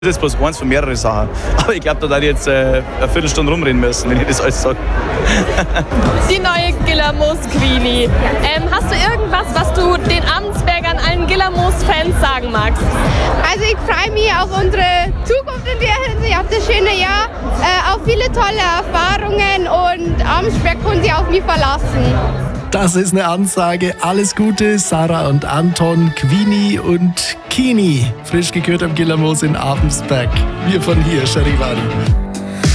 Das ist bloß eins von mehreren Sachen. Aber ich glaube, da darf ich jetzt eine Viertelstunde rumreden müssen, wenn ich das alles sage. Die neue Gillermoos Queenie. Hast du irgendwas, was du den Amtsbergern, allen Gillermoos-Fans sagen magst? Also ich freue mich auf unsere Zukunft in der Hinsicht, auf das schöne Jahr, auf viele tolle Erfahrungen und Amtsberg können sich auf mich verlassen. Das ist eine Ansage. Alles Gute, Sarah und Anton, Queenie und Kini. Frisch gekürt am Gillermoos in Abensberg. Wir von hier, Charivari.